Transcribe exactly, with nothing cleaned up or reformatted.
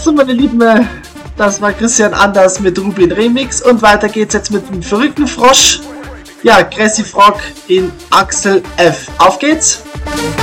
So, meine Lieben, das war Christian Anders mit Rubin Remix und weiter geht's jetzt mit dem verrückten Frosch. Ja, Crazy Frog in Axel F. Auf geht's!